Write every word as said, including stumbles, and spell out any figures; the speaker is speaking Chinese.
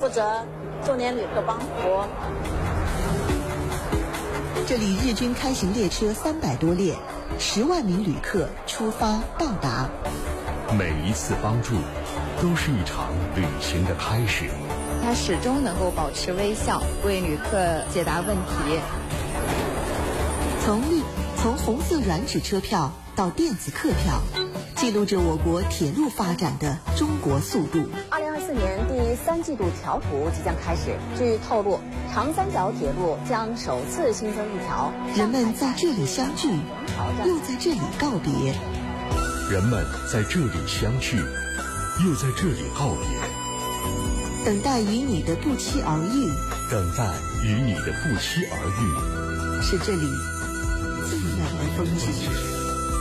负责中年旅客帮扶。 这里日均开行列车三百多列，十万名旅客出发到达。 每一次帮助，都是一场旅行的开始。 他始终能够保持微笑，为旅客解答问题。 从绿从红色软纸车票到电子客票，记录着我国铁路发展的中国速度。 二零二四年第三季度调图即将开始，据透露，长三角铁路将首次新增一条。 人们在这里相聚，又在这里告别。 人们在这里相聚，又在这里告别。 等待与你的不期而遇， 等待与你的不期而遇， 是这里最美的风景。